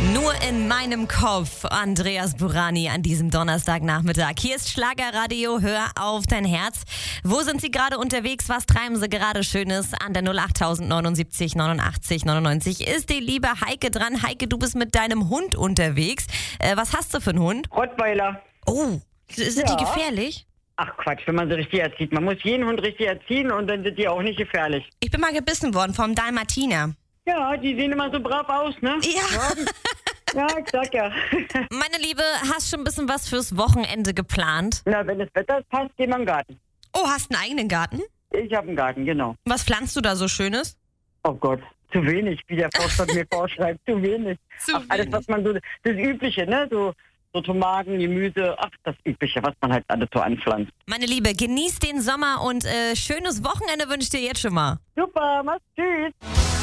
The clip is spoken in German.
Nur in meinem Kopf, Andreas Burani an diesem Donnerstagnachmittag. Hier ist Schlagerradio, hör auf dein Herz. Wo sind Sie gerade unterwegs? Was treiben Sie gerade Schönes? An der 08079 89 99 ist die liebe Heike dran. Heike, du bist mit deinem Hund unterwegs. Was hast du für einen Hund? Rottweiler. Oh, sind die gefährlich? Ach Quatsch, wenn man sie richtig erzieht. Man muss jeden Hund richtig erziehen und dann sind die auch nicht gefährlich. Ich bin mal gebissen worden vom Dalmatiner. Ja, die sehen immer so brav aus, ne? Ja, ich sag ja. Meine Liebe, hast schon ein bisschen was fürs Wochenende geplant? Na, wenn das Wetter passt, gehen wir in den Garten. Oh, hast einen eigenen Garten? Ich habe einen Garten, genau. Was pflanzt du da so Schönes? Oh Gott, zu wenig, wie der Forstwirt mir vorschreibt. Zu wenig. Alles, was man so, das Übliche, ne? So Tomaten, Gemüse, das Übliche, was man halt alles so anpflanzt. Meine Liebe, genieß den Sommer und schönes Wochenende wünsche ich dir jetzt schon mal. Super, mach's, tschüss.